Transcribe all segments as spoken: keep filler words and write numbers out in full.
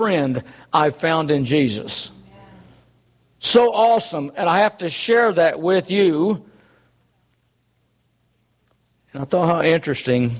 friend I've found in Jesus. So awesome, and I have to share that with you. And I thought how interesting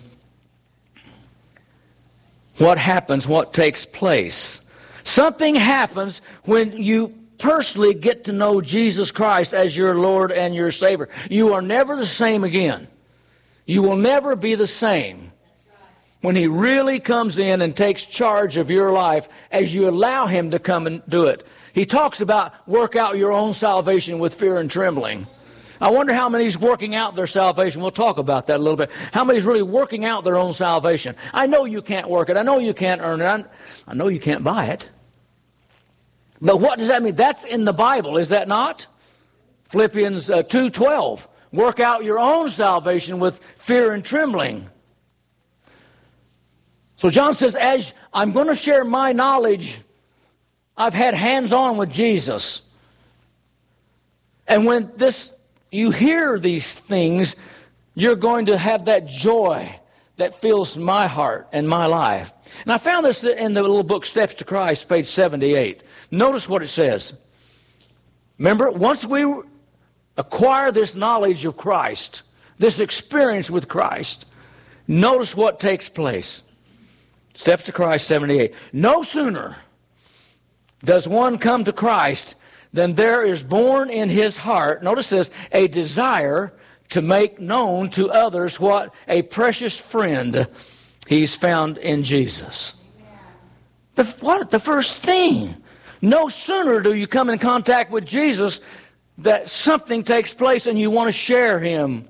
what happens, what takes place. Something happens when you personally get to know Jesus Christ as your Lord and your Savior. You are never the same again. You will never be the same when He really comes in and takes charge of your life as you allow Him to come and do it. He talks about work out your own salvation with fear and trembling. I wonder how many's working out their salvation. We'll talk about that a little bit. How many's really working out their own salvation? I know you can't work it. I know you can't earn it. I, I know you can't buy it. But what does that mean? That's in the Bible, is that not? Philippians uh, two twelve. Work out your own salvation with fear and trembling. So John says, as I'm going to share my knowledge, I've had hands-on with Jesus. And when this you hear these things, you're going to have that joy that fills my heart and my life. And I found this in the little book, Steps to Christ, page seventy-eight. Notice what it says. Remember, once we acquire this knowledge of Christ, this experience with Christ, notice what takes place. Steps to Christ, seventy-eight. No sooner does one come to Christ than there is born in his heart, notice this, a desire to make known to others what a precious friend he's found in Jesus. The, what, the first thing. No sooner do you come in contact with Jesus that something takes place and you want to share Him.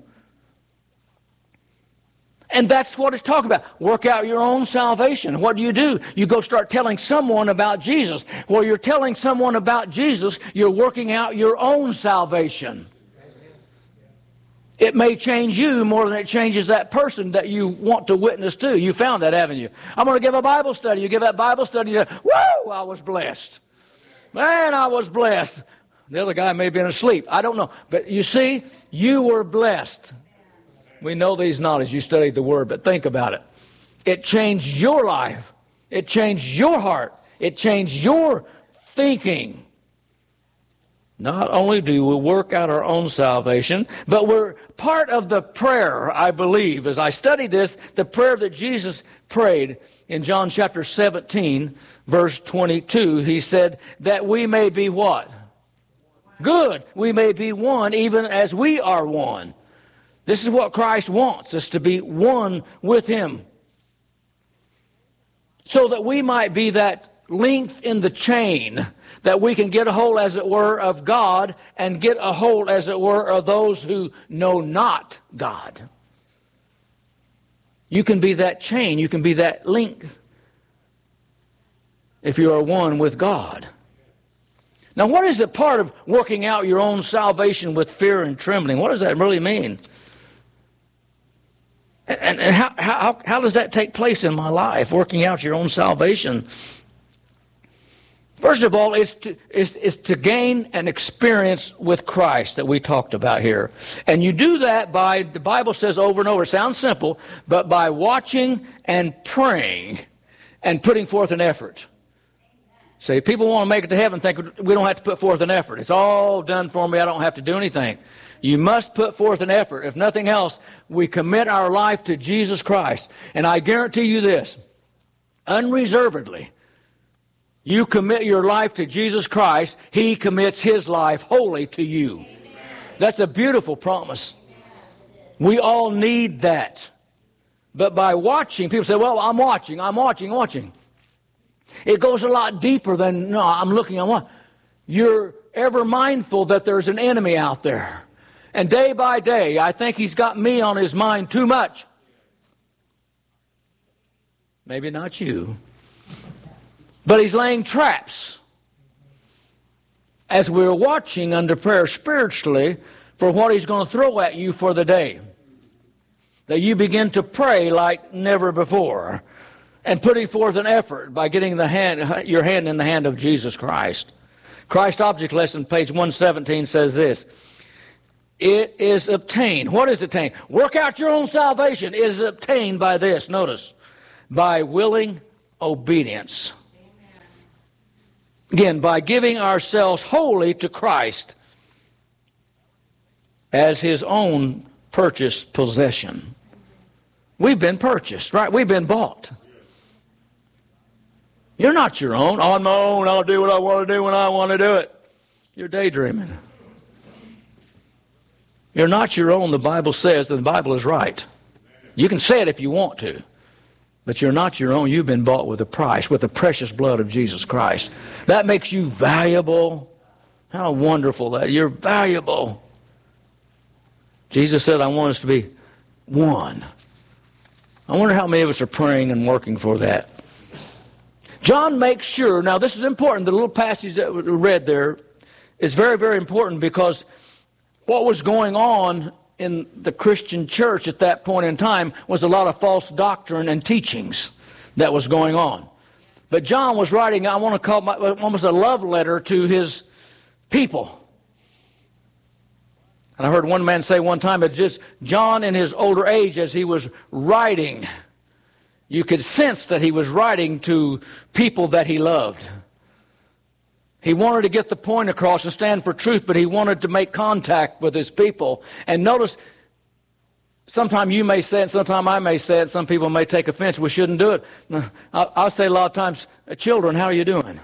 And that's what it's talking about. Work out your own salvation. What do you do? You go start telling someone about Jesus. Well, you're telling someone about Jesus, you're working out your own salvation. It may change you more than it changes that person that you want to witness to. You found that, haven't you? I'm going to give a Bible study. You give that Bible study, you, whoa, I was blessed. Man, I was blessed. The other guy may have been asleep. I don't know. But you see, you were blessed. We know these knowledge. You studied the Word, but think about it. It changed your life. It changed your heart. It changed your thinking. Not only do we work out our own salvation, but we're part of the prayer, I believe. As I study this, the prayer that Jesus prayed in John chapter seventeen, verse twenty-two, He said that we may be what? Good. We may be one even as we are one. This is what Christ wants us to be, one with Him. So that we might be that link in the chain, that we can get a hold, as it were, of God and get a hold, as it were, of those who know not God. You can be that chain. You can be that link if you are one with God. Now, what is the part of working out your own salvation with fear and trembling? What does that really mean? And, and how, how, how does that take place in my life, working out your own salvation? First of all, it's to, it's, it's to gain an experience with Christ that we talked about here. And you do that by, the Bible says over and over, it sounds simple, but by watching and praying and putting forth an effort. See, people want to make it to heaven, think we don't have to put forth an effort. It's all done for me. I don't have to do anything. You must put forth an effort. If nothing else, we commit our life to Jesus Christ. And I guarantee you this, unreservedly, you commit your life to Jesus Christ, He commits His life wholly to you. Amen. That's a beautiful promise. We all need that. But by watching, people say, well, I'm watching, I'm watching, watching. It goes a lot deeper than, no, I'm looking, I'm watching. You're ever mindful that there's an enemy out there. And day by day, I think he's got me on his mind too much. Maybe not you. But he's laying traps as we're watching under prayer spiritually for what he's going to throw at you for the day. That you begin to pray like never before and putting forth an effort by getting the hand, your hand in the hand of Jesus Christ. Christ Object Lesson, page one seventeen says this. It is obtained. What is obtained? Work out your own salvation. It is obtained by this, notice, by willing obedience. Again, by giving ourselves wholly to Christ as His own purchased possession. We've been purchased, right? We've been bought. You're not your own. On my own, I'll do what I want to do when I want to do it. You're daydreaming. You're not your own, the Bible says, and the Bible is right. You can say it if you want to, but you're not your own. You've been bought with a price, with the precious blood of Jesus Christ. That makes you valuable. How wonderful that. You're valuable. Jesus said, I want us to be one. I wonder how many of us are praying and working for that. John makes sure, now this is important, the little passage that we read there is very, very important, because what was going on in the Christian church at that point in time was a lot of false doctrine and teachings that was going on. But John was writing, I want to call it almost a love letter to his people. And I heard one man say one time, it's just John in his older age as he was writing, you could sense that he was writing to people that he loved. He wanted to get the point across and stand for truth, but he wanted to make contact with his people. And notice, sometime you may say it, sometime I may say it, some people may take offense, we shouldn't do it. I'll say a lot of times, children, how are you doing?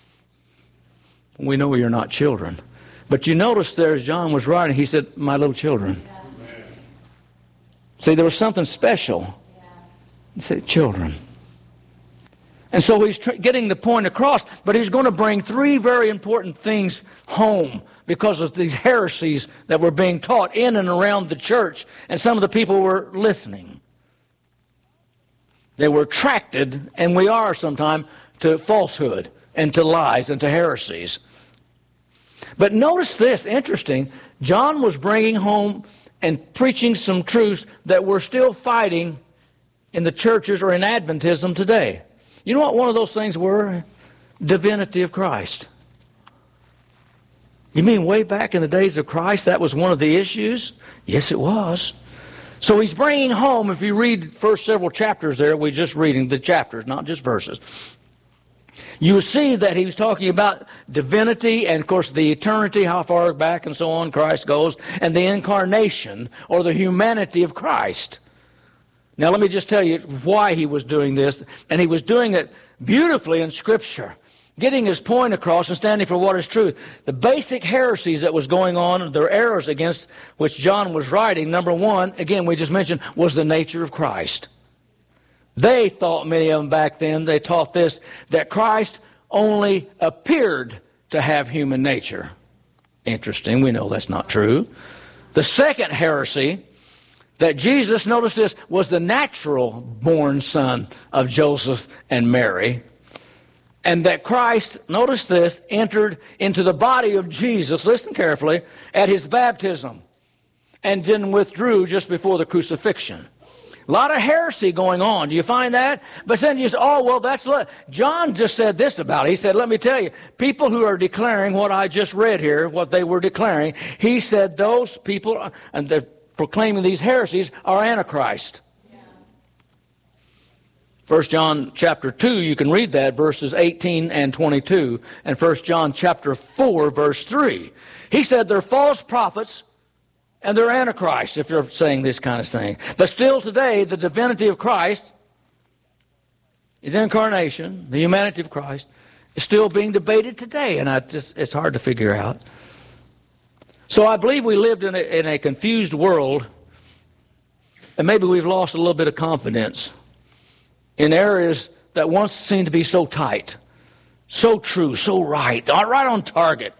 We know you're not children. But you notice there as John was writing, he said, my little children. Yes. See, there was something special. Yes. He said, children. And so he's tr- getting the point across, but he's going to bring three very important things home because of these heresies that were being taught in and around the church, and some of the people were listening. They were attracted, and we are sometimes, to falsehood and to lies and to heresies. But notice this, interesting, John was bringing home and preaching some truths that we're still fighting in the churches or in Adventism today. You know what one of those things were? Divinity of Christ. You mean way back in the days of Christ, that was one of the issues? Yes, it was. So he's bringing home, if you read the first several chapters there, we're just reading the chapters, not just verses. You see that he was talking about divinity and, of course, the eternity, how far back and so on Christ goes, and the incarnation or the humanity of Christ. Now, let me just tell you why he was doing this, and he was doing it beautifully in Scripture, getting his point across and standing for what is true. The basic heresies that was going on, the errors against which John was writing, number one, again, we just mentioned, was the nature of Christ. They thought, many of them back then, they taught this, that Christ only appeared to have human nature. Interesting, we know that's not true. The second heresy, that Jesus, notice this, was the natural born son of Joseph and Mary. And that Christ, notice this, entered into the body of Jesus, listen carefully, at his baptism, and then withdrew just before the crucifixion. A lot of heresy going on. Do you find that? But then you say, oh, well, that's what John just said this about it. He said, let me tell you, people who are declaring what I just read here, what they were declaring, he said those people, and they're proclaiming these heresies, are Antichrist. Yes. First John chapter two, you can read that, verses eighteen and twenty-two, and First John chapter four, verse three. He said they're false prophets, and they're Antichrist, if you're saying this kind of thing. But still today, the divinity of Christ, his incarnation, the humanity of Christ, is still being debated today. And I just, it's hard to figure out. So I believe we lived in a, in a confused world, and maybe we've lost a little bit of confidence in areas that once seemed to be so tight, so true, so right, right on target.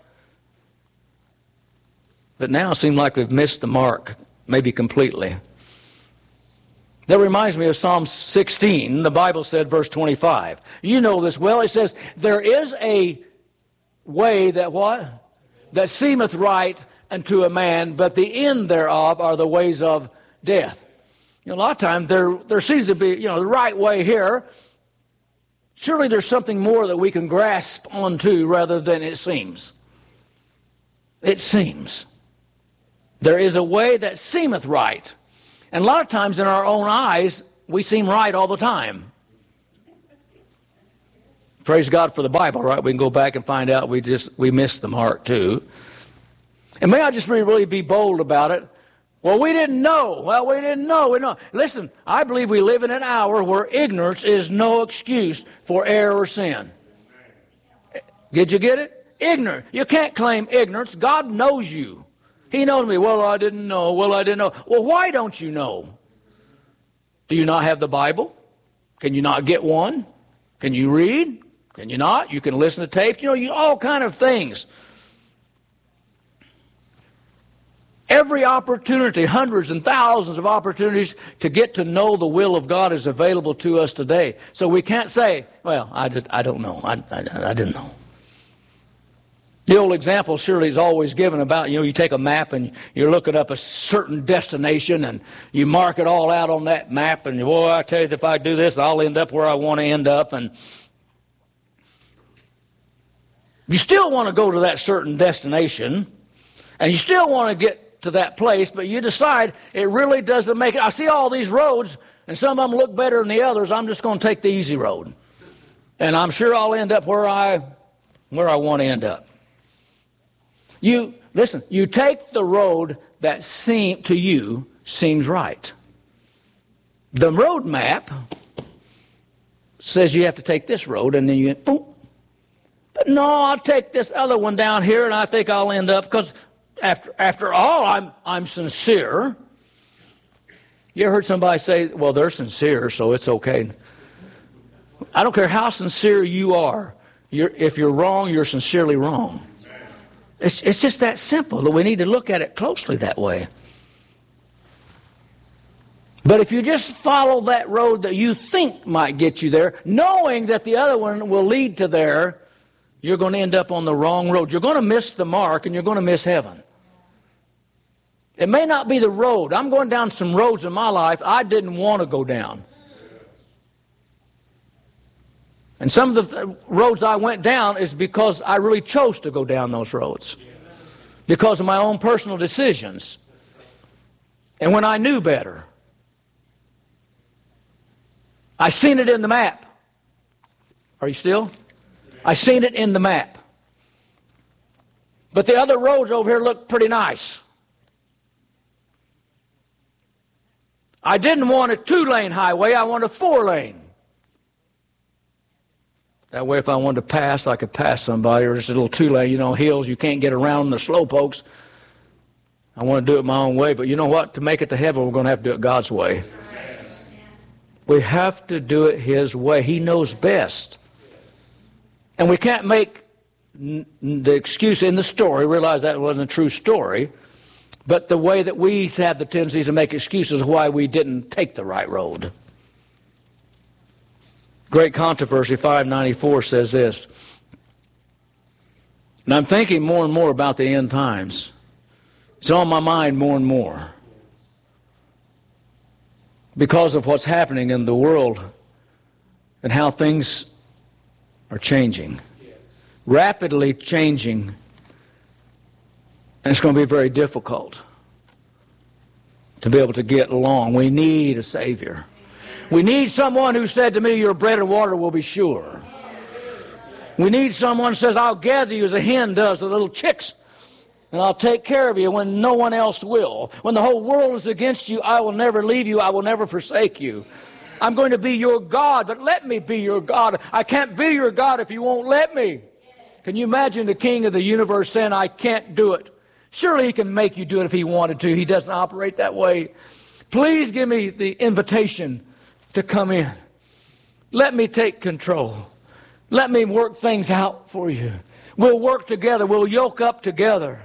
But now it seems like we've missed the mark, maybe completely. That reminds me of Psalm sixteen. The Bible said, verse twenty-five. You know this well. It says, there is a way that what? That seemeth right unto a man, but the end thereof are the ways of death. You know, a lot of times there, there seems to be, you know, the right way here. Surely there's something more that we can grasp onto rather than it seems. It seems. There is a way that seemeth right. And a lot of times in our own eyes, we seem right all the time. Praise God for the Bible, right? We can go back and find out we just we missed the mark too. And may I just really, really be bold about it? Well, we didn't know. Well, we didn't know. We know. Listen, I believe we live in an hour where ignorance is no excuse for error or sin. Did you get it? Ignorant. You can't claim ignorance. God knows you. He knows me. Well, I didn't know. Well, I didn't know. Well, why don't you know? Do you not have the Bible? Can you not get one? Can you read? Can you not? You can listen to tapes. You know, you, all kind of things. Every opportunity, hundreds and thousands of opportunities to get to know the will of God is available to us today. So we can't say, well, I just, I don't know. I, I, I didn't know. The old example surely is always given about, you know, you take a map and you're looking up a certain destination and you mark it all out on that map and, boy, I tell you, if I do this, I'll end up where I want to end up. And you still want to go to that certain destination and you still want to get to that place, but you decide it really doesn't make it. I see all these roads and some of them look better than the others. I'm just going to take the easy road. And I'm sure I'll end up where I, where I want to end up. You, listen, you take the road that seem, to you seems right. The road map says you have to take this road, and then you, boom. But no, I'll take this other one down here, and I think I'll end up, because after, after all, I'm, I'm sincere. You ever heard somebody say, well, they're sincere, so it's okay. I don't care how sincere you are. You're, if you're wrong, you're sincerely wrong. It's, it's just that simple that we need to look at it closely that way. But if you just follow that road that you think might get you there, knowing that the other one will lead to there, you're going to end up on the wrong road. You're going to miss the mark and you're going to miss heaven. It may not be the road. I'm going down some roads in my life I didn't want to go down. And some of the roads I went down is because I really chose to go down those roads. Because of my own personal decisions. And when I knew better. I seen it in the map. Are you still? I seen it in the map. But the other roads over here look pretty nice. I didn't want a two-lane highway. I wanted a four-lane. That way, if I wanted to pass, I could pass somebody, or just a little two-lane, you know, hills. You can't get around the slow pokes. I want to do it my own way. But you know what? To make it to heaven, we're going to have to do it God's way. We have to do it His way. He knows best. And we can't make the excuse in the story, realize that wasn't a true story, but the way that we have the tendency to make excuses why we didn't take the right road. Great Controversy five ninety-four says this, and I'm thinking more and more about the end times. It's on my mind more and more because of what's happening in the world and how things are changing, rapidly changing, and it's going to be very difficult to be able to get along. We need a Savior. We need someone who said to me, your bread and water will be sure. We need someone who says, I'll gather you as a hen does the little chicks, and I'll take care of you when no one else will. When the whole world is against you, I will never leave you. I will never forsake you. I'm going to be your God, but let me be your God. I can't be your God if you won't let me. Can you imagine the King of the universe saying, I can't do it? Surely He can make you do it if He wanted to. He doesn't operate that way. Please give me the invitation to come in. Let me take control. Let me work things out for you. We'll work together. We'll yoke up together.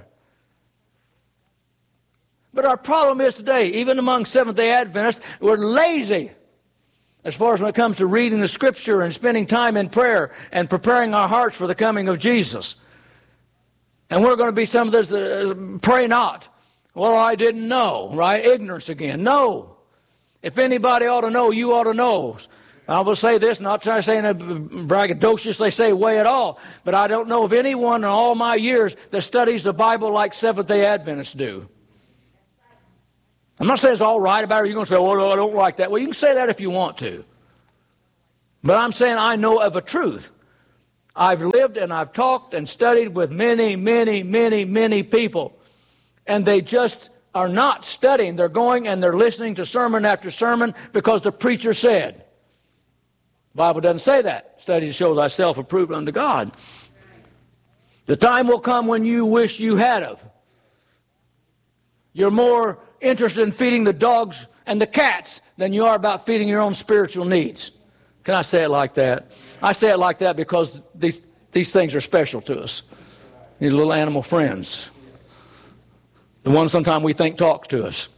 But our problem is today, even among Seventh-day Adventists, we're lazy as far as when it comes to reading the Scripture and spending time in prayer and preparing our hearts for the coming of Jesus. And we're going to be some of those uh, pray not. Well, I didn't know, right? Ignorance again. No. If anybody ought to know, you ought to know. I will say this, not trying to say in a braggadociously say way at all, but I don't know of anyone in all my years that studies the Bible like Seventh-day Adventists do. I'm not saying it's all right about it. You're going to say, well, no, I don't like that. Well, you can say that if you want to. But I'm saying I know of a truth I've lived and I've talked and studied with many, many, many, many people. And they just are not studying. They're going and they're listening to sermon after sermon because the preacher said. The Bible doesn't say that. Study to show thyself approved unto God. The time will come when you wish you had of. You're more interested in feeding the dogs and the cats than you are about feeding your own spiritual needs. Can I say it like that? I say it like that because these, these things are special to us. These little animal friends. The ones sometimes we think talks to us.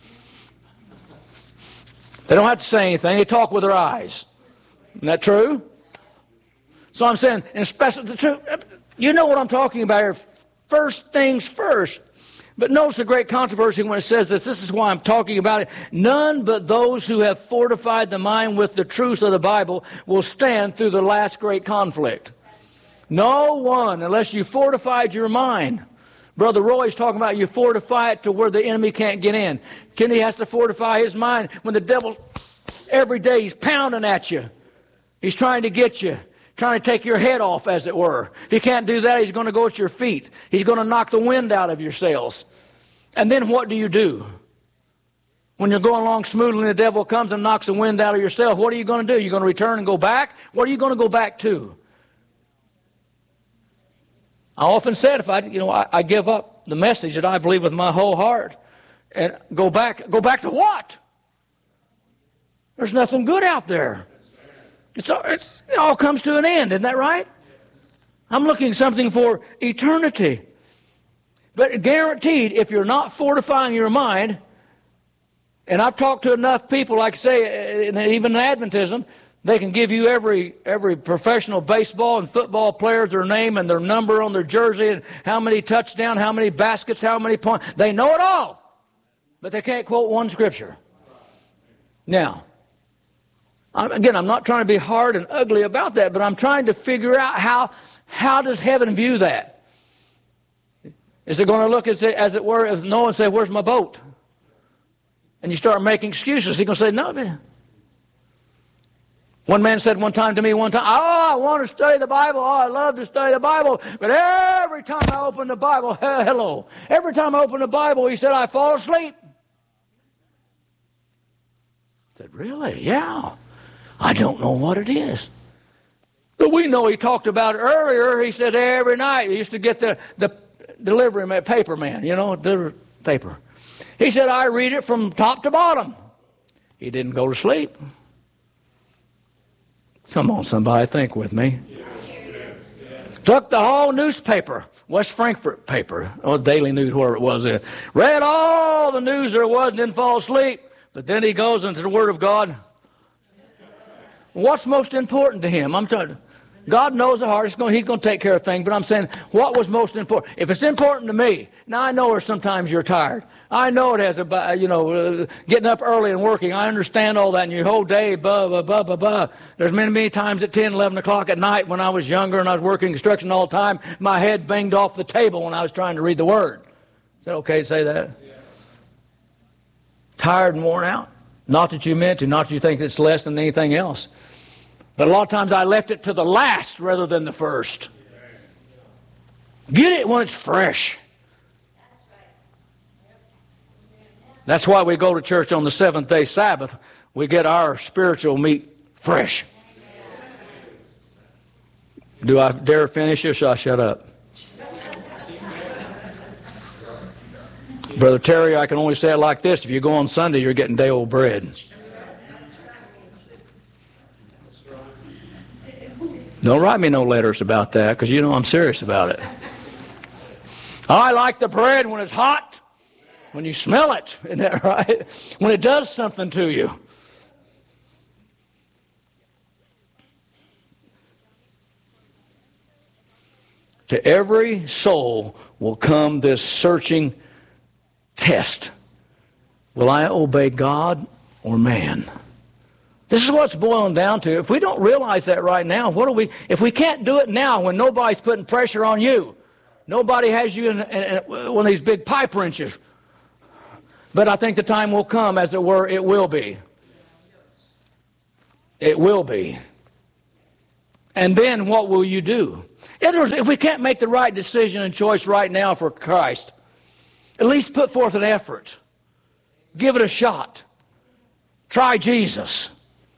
They don't have to say anything. They talk with their eyes. Isn't that true? So I'm saying, and especially the truth, you know what I'm talking about here. First things first. But notice the great controversy when it says this. This is why I'm talking about it. None but those who have fortified the mind with the truths of the Bible will stand through the last great conflict. No one, unless you fortified your mind. Brother Roy's talking about you fortify it to where the enemy can't get in. Kenny has to fortify his mind when the devil, every day, he's pounding at you. He's trying to get you, trying to take your head off, as it were. If he can't do that, he's going to go at your feet. He's going to knock the wind out of your sails. And then what do you do? When you're going along smoothly and the devil comes and knocks the wind out of your sails, what are you going to do? You're going to return and go back? What are you going to go back to? I often said, if I, you know, I, I give up the message that I believe with my whole heart and go back, go back to what? There's nothing good out there. It's, it's, it all comes to an end, isn't that right? I'm looking something for eternity. But guaranteed, if you're not fortifying your mind, and I've talked to enough people, like I say, even in Adventism, they can give you every every professional baseball and football player, their name and their number on their jersey, and how many touchdowns, how many baskets, how many points. They know it all, but they can't quote one scripture. Now, I'm, again, I'm not trying to be hard and ugly about that, but I'm trying to figure out how how does heaven view that? Is it going to look as it, as it were, as Noah and say, "Where's my boat?" And you start making excuses. He's going to say, "No, man." One man said one time to me one time, "Oh, I want to study the Bible. Oh, I love to study the Bible. But every time I open the Bible, hello. Every time I open the Bible," he said, "I fall asleep." I said, "Really? Yeah. I don't know what it is." But we know he talked about it earlier. He said every night he used to get the, the delivery man, paper man, you know, deliver paper. He said, "I read it from top to bottom." He didn't go to sleep. Come on, somebody, think with me. Yes, yes, yes. Took the whole newspaper, West Frankfort paper, or Daily News, whatever it was. There. Read all the news there was and didn't fall asleep. But then he goes into the Word of God. What's most important to him? I'm telling you, God knows the heart. He's going, he's going to take care of things. But I'm saying, what was most important? If it's important to me, now I know where sometimes you're tired. I know it has a, you know, uh, getting up early and working. I understand all that. And your whole day, blah, blah, blah, blah, blah. There's many, many times at ten, eleven o'clock at night when I was younger and I was working construction all the time, my head banged off the table when I was trying to read the Word. Is that okay to say that? Yeah. Tired and worn out? Not that you meant to, not that you think it's less than anything else. But a lot of times I left it to the last rather than the first. Get it when it's fresh. That's why we go to church on the seventh day Sabbath. We get our spiritual meat fresh. Do I dare finish or shall I shut up? Brother Terry, I can only say it like this. If you go on Sunday, you're getting day old bread. Don't write me no letters about that, because you know I'm serious about it. I like the bread when it's hot, when you smell it, isn't that right? When it does something to you. To every soul will come this searching test. Will I obey God or man? This is what's boiling down to. If we don't realize that right now, what do we? If we can't do it now, when nobody's putting pressure on you, nobody has you in, in, in one of these big pipe wrenches. But I think the time will come, as it were, it will be. It will be. And then what will you do? In other words, if we can't make the right decision and choice right now for Christ, at least put forth an effort. Give it a shot. Try Jesus.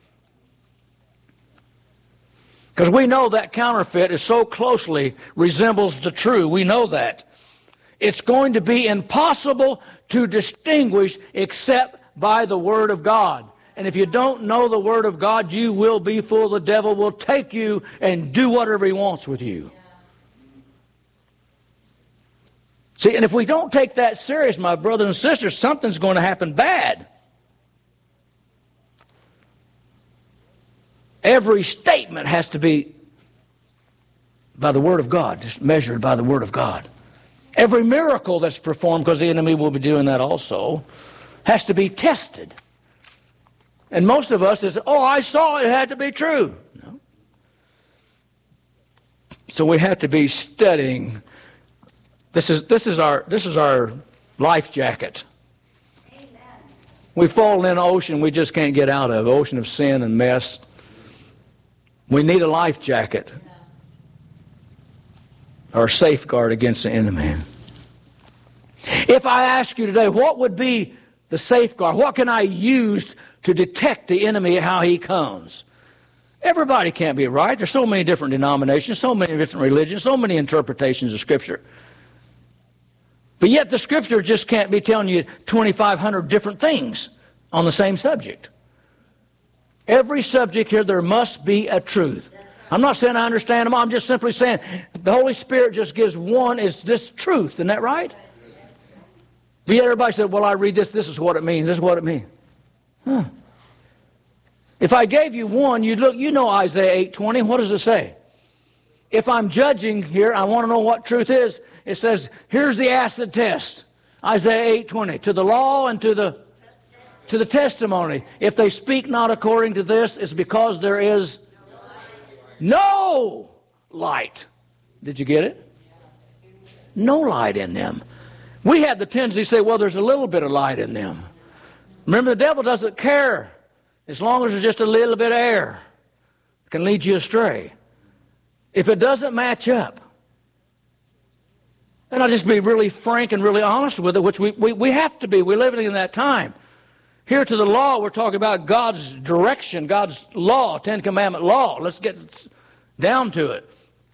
Because we know that counterfeit is so closely resembles the true. We know that. It's going to be impossible to distinguish except by the Word of God. And if you don't know the Word of God, you will be fooled. The devil will take you and do whatever he wants with you. See, and if we don't take that serious, my brothers and sisters, something's going to happen bad. Every statement has to be by the Word of God, just measured by the Word of God. Every miracle that's performed, because the enemy will be doing that also, has to be tested. And most of us is, oh, I saw it, it had to be true. No. So we have to be studying. This is this is our this is our life jacket. Amen. We fall in an ocean we just can't get out of, ocean of sin and mess. We need a life jacket. Yes. Or safeguard against the enemy. If I ask you today, what would be the safeguard? What can I use to detect the enemy, how he comes? Everybody can't be right. There's so many different denominations, so many different religions, so many interpretations of Scripture. But yet the Scripture just can't be telling you twenty-five hundred different things on the same subject. Every subject here, there must be a truth. I'm not saying I understand them. I'm just simply saying the Holy Spirit just gives one is this truth. Isn't that right? But yet everybody said, well, I read this. This is what it means. This is what it means. Huh. If I gave you one, you'd look, you know Isaiah eight twenty. What does it say? If I'm judging here, I want to know what truth is. It says, here's the acid test. Isaiah eight twenty. To the law and to the to the testimony. If they speak not according to this, it's because there is no light. Did you get it? No light in them. We have the tendency to say, well, there's a little bit of light in them. Remember, the devil doesn't care as long as there's just a little bit of air. It can lead you astray. If it doesn't match up, and I'll just be really frank and really honest with it, which we, we, we have to be. We're living in that time. Here to the law, we're talking about God's direction, God's law, Ten Commandment law. Let's get down to it.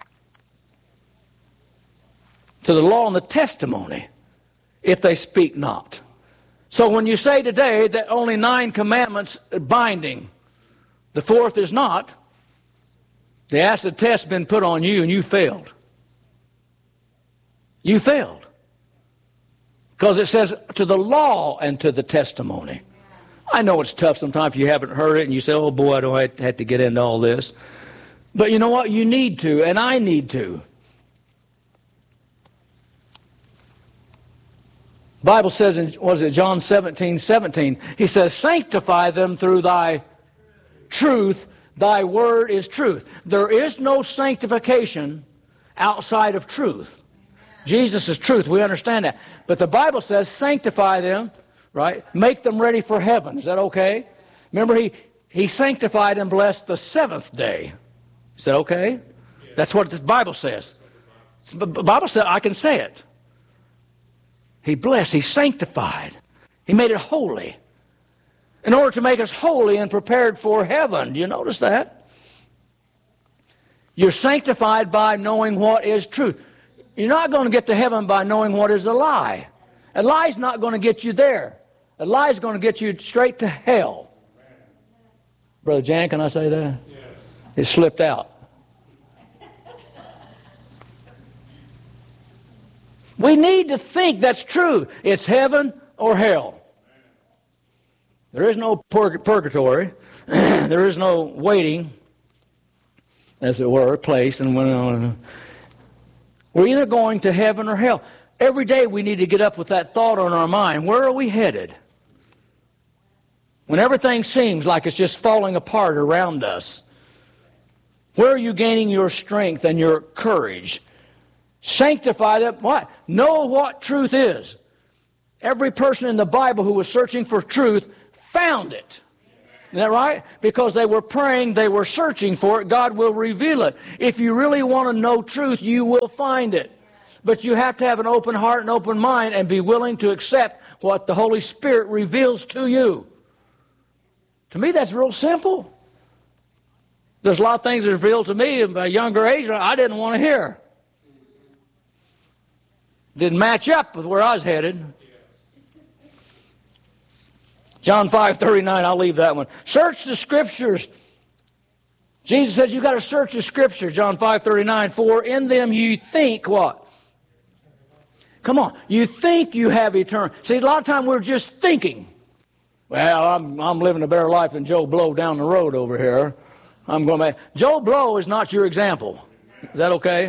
To the law and the testimony, if they speak not. So when you say today that only nine commandments are binding, the fourth is not, the acid test has been put on you and you failed. You failed. Because it says to the law and to the testimony. I know it's tough sometimes if you haven't heard it and you say, oh boy, I don't have to get into all this. But you know what? You need to, and I need to. The Bible says in, what is it, John seventeen, seventeen, he says, sanctify them through thy truth. Thy word is truth. There is no sanctification outside of truth. Jesus is truth. We understand that. But the Bible says sanctify them, right? Make them ready for heaven. Is that okay? Remember, he, he sanctified and blessed the seventh day. Is that okay? That's what the Bible says. The Bible says, I can say it. He blessed. He sanctified. He made it holy. In order to make us holy and prepared for heaven. Do you notice that? You're sanctified by knowing what is truth. You're not going to get to heaven by knowing what is a lie. A lie is not going to get you there. A lie is going to get you straight to hell. Brother Jan, can I say that? Yes. It slipped out. We need to think that's true. It's heaven or hell. There is no purg- purgatory. There is no waiting, as it were, place. And when, uh, we're either going to heaven or hell. Every day we need to get up with that thought on our mind. Where are we headed? When everything seems like it's just falling apart around us, where are you gaining your strength and your courage? Sanctify them. What? Know what truth is. Every person in the Bible who was searching for truth found it. Isn't that right? Because they were praying, they were searching for it, God will reveal it. If you really want to know truth, you will find it. But you have to have an open heart and open mind and be willing to accept what the Holy Spirit reveals to you. To me, that's real simple. There's a lot of things that are revealed to me at a younger age I didn't want to hear. Didn't match up with where I was headed. John five thirty-nine, I'll leave that one. Search the Scriptures. Jesus says you've got to search the Scriptures. John five thirty-nine, for in them you think what? Come on. You think you have eternal. See, a lot of times we're just thinking. Well, I'm, I'm living a better life than Joe Blow down the road over here. I'm going back. Joe Blow is not your example. Is that okay?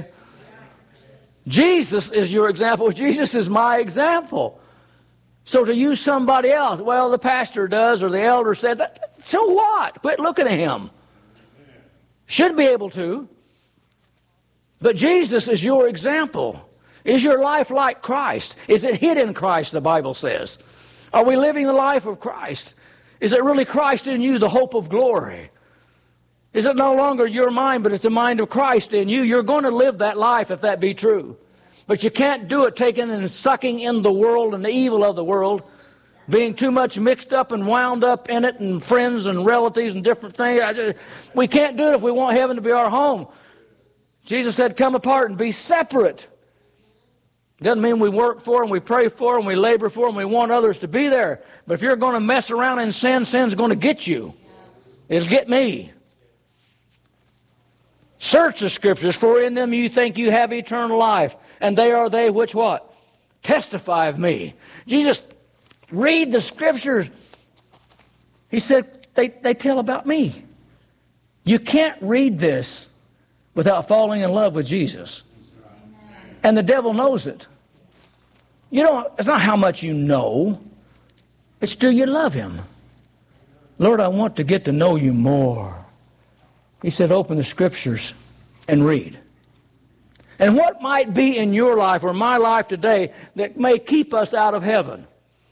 Jesus is your example. Jesus is my example. So to use somebody else, well, the pastor does or the elder says, that, so what? Quit looking at him. Should be able to. But Jesus is your example. Is your life like Christ? Is it hid in Christ, the Bible says? Are we living the life of Christ? Is it really Christ in you, the hope of glory? Is it no longer your mind, but it's the mind of Christ in you? You're going to live that life if that be true. But you can't do it taking and sucking in the world and the evil of the world, being too much mixed up and wound up in it, and friends and relatives and different things. I just, we can't do it if we want heaven to be our home. Jesus said, come apart and be separate. Doesn't mean we work for them, we pray for them, we labor for them, we want others to be there. But if you're going to mess around in sin, sin's going to get you. It'll get me. Search the Scriptures, for in them you think you have eternal life, and they are they which what? Testify of me. Jesus, read the Scriptures. He said, they, they tell about me. You can't read this without falling in love with Jesus. And the devil knows it. You know, it's not how much you know. It's do you love him? Lord, I want to get to know you more. He said, open the Scriptures and read. And what might be in your life or my life today that may keep us out of heaven?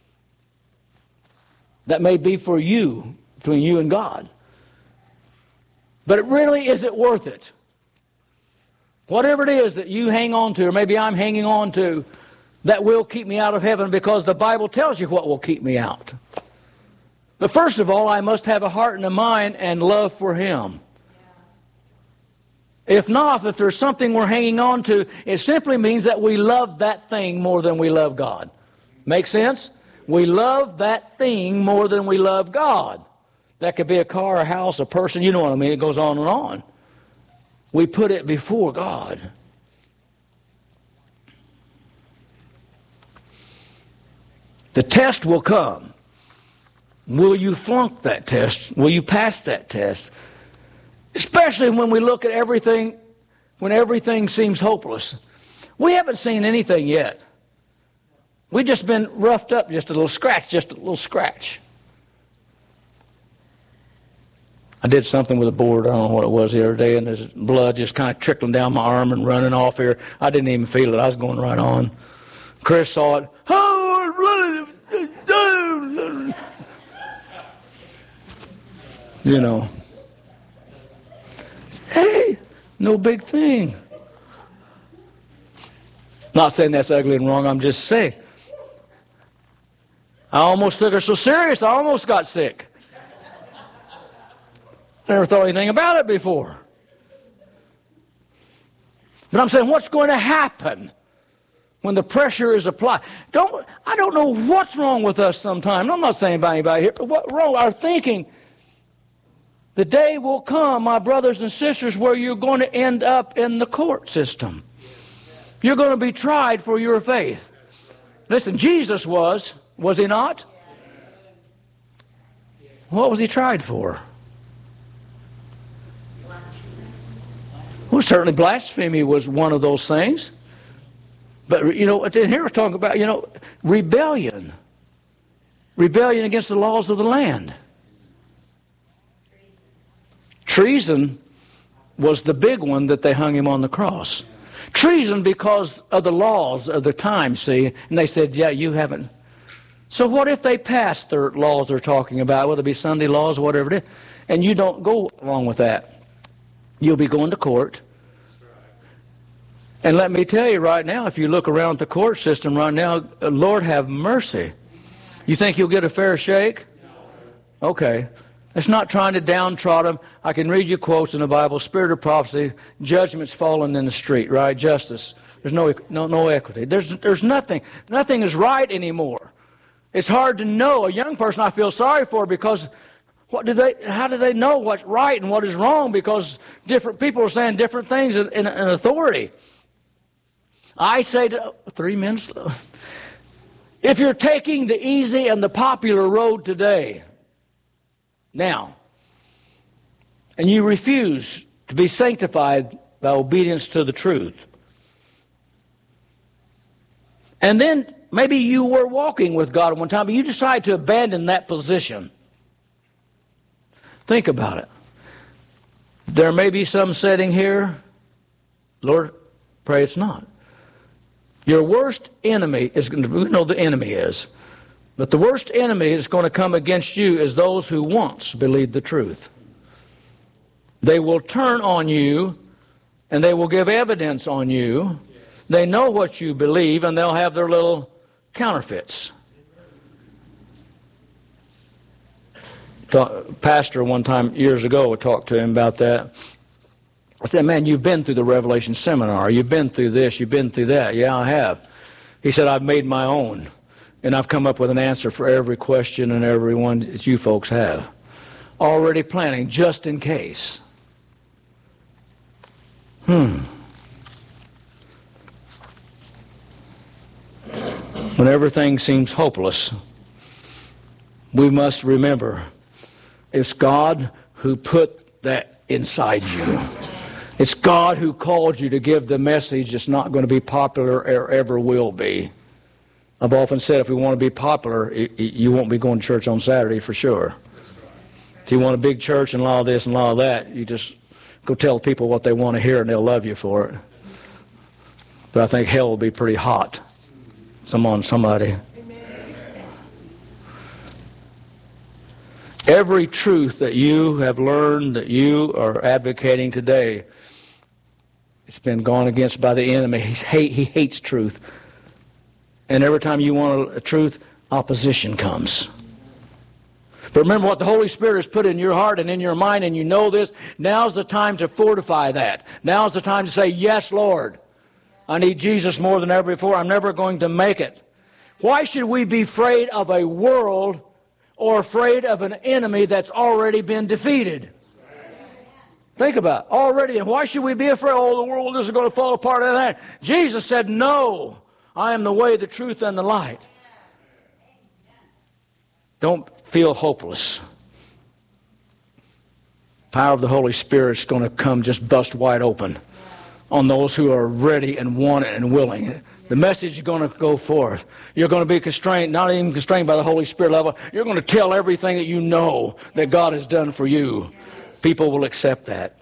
That may be for you, between you and God. But it really, is it worth it? Whatever it is that you hang on to, or maybe I'm hanging on to, that will keep me out of heaven, because the Bible tells you what will keep me out. But first of all, I must have a heart and a mind and love for Him. Yes. If not, if there's something we're hanging on to, it simply means that we love that thing more than we love God. Make sense? We love that thing more than we love God. That could be a car, a house, a person, you know what I mean. It goes on and on. We put it before God. The test will come. Will you flunk that test? Will you pass that test? Especially when we look at everything, when everything seems hopeless. We haven't seen anything yet. We've just been roughed up, just a little scratch, just a little scratch. I did something with a board, I don't know what it was the other day, and there's blood just kind of trickling down my arm and running off here. I didn't even feel it. I was going right on. Chris saw it. Oh, you know. Hey, no big thing. Not saying that's ugly and wrong, I'm just saying. I almost took her so serious, I almost got sick. I never thought anything about it before. But I'm saying, what's going to happen when the pressure is applied? Don't I don't know what's wrong with us sometimes. I'm not saying about anybody here, but what's wrong? Our thinking. The day will come, my brothers and sisters, where you're going to end up in the court system. You're going to be tried for your faith. Listen, Jesus was, was he not? What was he tried for? Well, certainly blasphemy was one of those things. But, you know, here we're talking about, you know, rebellion. Rebellion against the laws of the land. Treason was the big one that they hung him on the cross. Treason because of the laws of the time, see. And they said, yeah, you haven't. So what if they pass their laws they're talking about, whether it be Sunday laws or whatever it is, and you don't go along with that? You'll be going to court. And let me tell you right now, if you look around the court system right now, Lord have mercy. You think you'll get a fair shake? Okay. It's not trying to downtrod them. I can read you quotes in the Bible. Spirit of prophecy, judgment's fallen in the street, right? Justice. There's no no no equity. There's there's nothing. Nothing is right anymore. It's hard to know. A young person I feel sorry for, because what do they? How do they know what's right and what is wrong? Because different people are saying different things in, in, in authority. I say to three minutes. If you're taking the easy and the popular road today, now, and you refuse to be sanctified by obedience to the truth, and then maybe you were walking with God at one time, but you decide to abandon that position. Think about it. There may be some sitting here, Lord, pray it's not. Your worst enemy is going to, we know the enemy is, but the worst enemy is going to come against you is those who once believed the truth. They will turn on you and they will give evidence on you. They know what you believe and they'll have their little counterfeits. Pastor one time years ago, I talked to him about that. I said, man, you've been through the Revelation seminar. You've been through this. You've been through that. Yeah, I have. He said, I've made my own. And I've come up with an answer for every question and every one that you folks have. Already planning just in case. Hmm. When everything seems hopeless, we must remember it's God who put that inside you. It's God who called you to give the message that's not going to be popular or ever will be. I've often said if we want to be popular, you won't be going to church on Saturday for sure. If you want a big church and a lot of this and a lot of that, you just go tell people what they want to hear and they'll love you for it. But I think hell will be pretty hot. Some on somebody. Every truth that you have learned, that you are advocating today, it's been gone against by the enemy. He's hate, he hates truth. And every time you want a, a truth, opposition comes. But remember what the Holy Spirit has put in your heart and in your mind, and you know this. Now's the time to fortify that. Now's the time to say, yes, Lord. I need Jesus more than ever before. I'm never going to make it. Why should we be afraid of a world or afraid of an enemy that's already been defeated? Think about it. Already. And why should we be afraid? Oh, the world is going to fall apart and that. Jesus said, no, I am the way, the truth, and the light. Don't feel hopeless. Power of the Holy Spirit is going to come just bust wide open on those who are ready and want it and willing. The message is going to go forth. You're going to be constrained, not even constrained by the Holy Spirit level. You're going to tell everything that you know that God has done for you. People will accept that.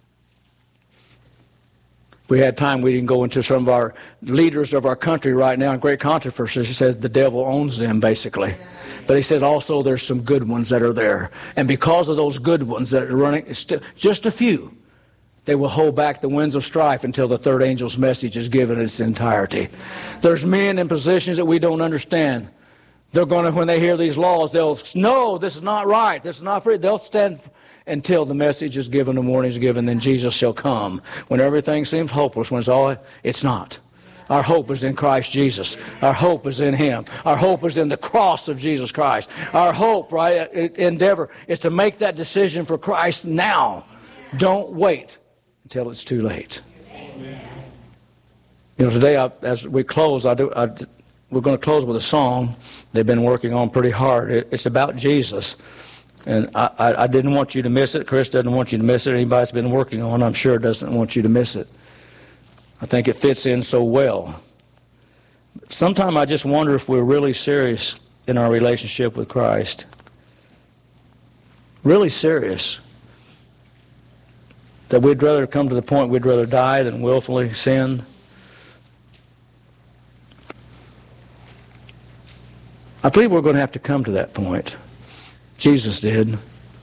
If we had time, we can go into some of our leaders of our country right now in great controversy. He says the devil owns them, basically. But he said also there's some good ones that are there. And because of those good ones that are running, just a few, they will hold back the winds of strife until the third angel's message is given in its entirety. There's men in positions that we don't understand. They're going to, when they hear these laws, they'll know this is not right, this is not free. They'll stand until the message is given, the warning is given, then Jesus shall come. When everything seems hopeless, when it's all, it's not. Our hope is in Christ Jesus. Our hope is in Him. Our hope is in the cross of Jesus Christ. Our hope, right, endeavor is to make that decision for Christ now. Don't wait until it's too late. Amen. You know, today, I, as we close, I do, I, we're going to close with a song they've been working on pretty hard. It, it's about Jesus. And I, I, I didn't want you to miss it. Chris doesn't want you to miss it. Anybody that's been working on it, I'm sure, doesn't want you to miss it. I think it fits in so well. Sometimes I just wonder if we're really serious in our relationship with Christ. Really serious. That we'd rather come to the point we'd rather die than willfully sin. I believe we're going to have to come to that point. Jesus did.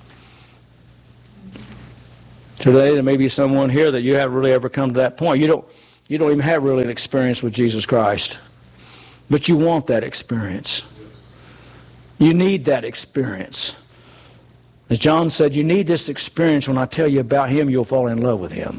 Today, there may be someone here that you haven't really ever come to that point. You don't, you don't even have really an experience with Jesus Christ. But you want that experience. You need that experience. As John said, you need this experience. When I tell you about Him, you'll fall in love with Him.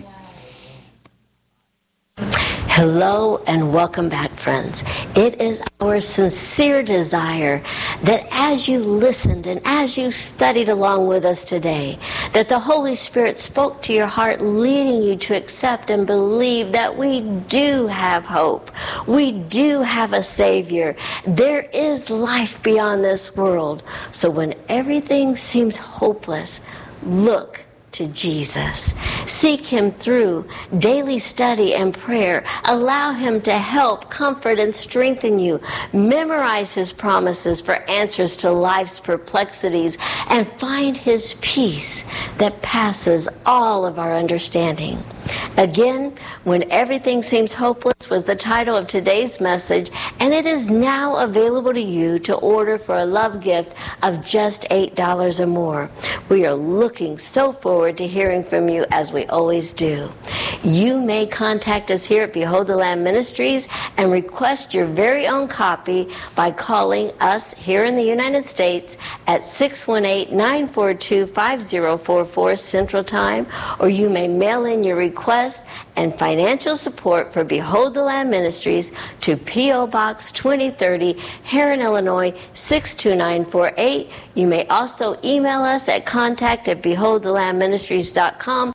Hello and welcome back, friends. It is our sincere desire that as you listened and as you studied along with us today, that the Holy Spirit spoke to your heart, leading you to accept and believe that we do have hope. We do have a Savior. There is life beyond this world. So when everything seems hopeless, look to Jesus. Seek Him through daily study and prayer. Allow Him to help, comfort, and strengthen you. Memorize His promises for answers to life's perplexities, and find His peace that passes all of our understanding. Again, When Everything Seems Hopeless was the title of today's message, and it is now available to you to order for a love gift of just eight dollars or more. We are looking so forward to hearing from you, as we always do. You may contact us here at Behold the Lamb Ministries and request your very own copy by calling us here in the United States at six one eight, nine four two, five zero four four Central Time, or you may mail in your request and financial support for Behold the Lamb Ministries to P O. Box twenty thirty, Heron, Illinois, six two nine four eight. You may also email us at contact at behold the lamb ministries dot com.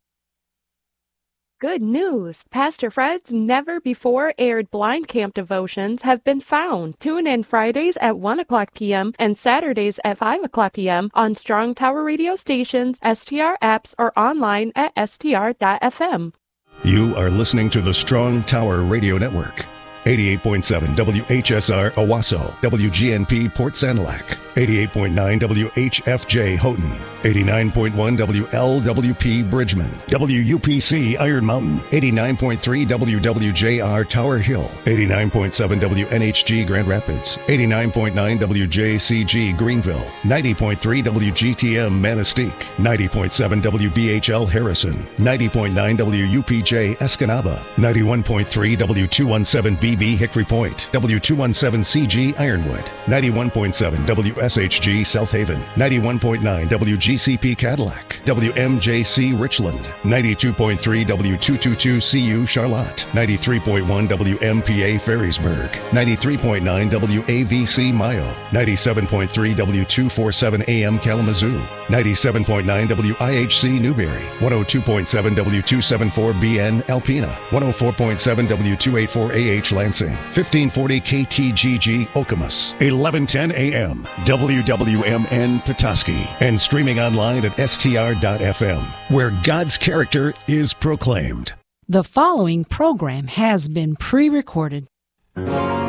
Good news! Pastor Fred's never-before-aired blind camp devotions have been found. Tune in Fridays at one o'clock p.m. and Saturdays at five o'clock p.m. on Strong Tower radio stations, S T R apps, or online at S T R dot F M. You are listening to the Strong Tower Radio Network. eighty-eight point seven W H S R Owasso, W G N P Port Sanilac, eighty-eight point nine W H F J Houghton, eighty-nine point one W L W P Bridgman, W U P C Iron Mountain, eighty-nine point three W W J R Tower Hill, eighty-nine point seven W N H G Grand Rapids, eighty-nine point nine W J C G Greenville, ninety point three W G T M Manistee, ninety point seven W B H L Harrison, ninety point nine W U P J Escanaba, ninety-one point three W two seventeen B B Hickory Point, W two seventeen C G Ironwood, ninety-one point seven W S H G South Haven, ninety-one point nine W G C P Cadillac, W M J C Richland, ninety-two point three W two twenty-two C U Charlotte, ninety-three point one W M P A Ferrisburg, ninety-three point nine W A V C Mayo, ninety-seven point three W two forty-seven A M Kalamazoo, ninety-seven point nine W I H C Newberry, one oh two point seven W two seventy-four B N Alpena, one oh four point seven W two eighty-four A H Lansing, fifteen forty K T G G Okemos, eleven ten A M W W M N Petoskey, and streaming online at S T R dot F M, where God's character is proclaimed. The following program has been pre-recorded.